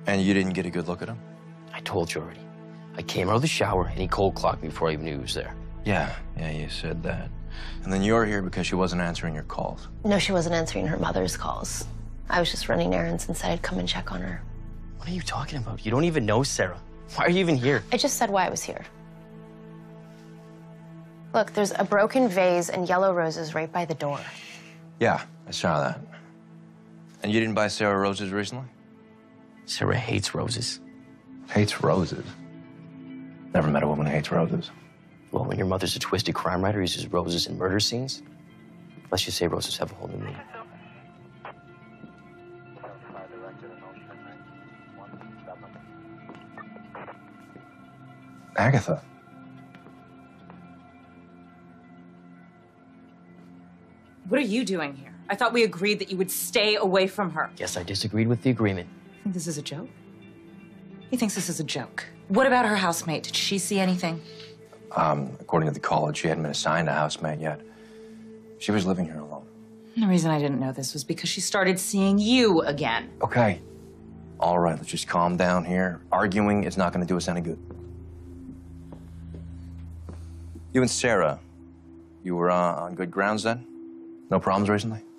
And you didn't get a good look at him? I told you already. I came out of the shower and he cold clocked me before I even knew he was there. Yeah, you said that. And then you're here because she wasn't answering your calls. No, she wasn't answering her mother's calls. I was just running errands and said I'd come and check on her. What are you talking about? You don't even know Sarah. Why are you even here? I just said why I was here. Look, there's a broken vase and yellow roses right by the door. Yeah, I saw that. And you didn't buy Sarah roses recently? Sarah hates roses. Hates roses? Never met a woman who hates roses. Well, when your mother's a twisted crime writer who uses roses in murder scenes, let's just say roses have a whole new meaning. Agatha. What are you doing here? I thought we agreed that you would stay away from her. Yes, I disagreed with the agreement. You think this is a joke? He thinks this is a joke. What about her housemate? Did she see anything? According to the college, she hadn't been assigned a housemate yet. She was living here alone. The reason I didn't know this was because she started seeing you again. Okay. All right, let's just calm down here. Arguing is not going to do us any good. You and Sarah, you were on good grounds then? No problems recently?